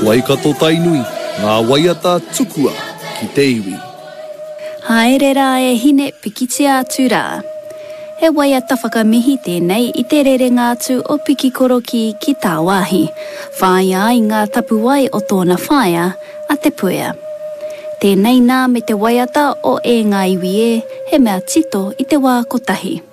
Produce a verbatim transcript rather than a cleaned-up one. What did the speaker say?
Waikato tainui, ngā waiata tukua ki te iwi. Haere rā e hine pikitia atu rā. He waiata whakamihi tēnei i te rerenga atu o piki koroki ki tā wāhi. Whāia i ngā tapuwai o tōna whāia a te puea. Tēnei nā me te waiata o e ngā iwi e, he mea tito i te wā kotahi.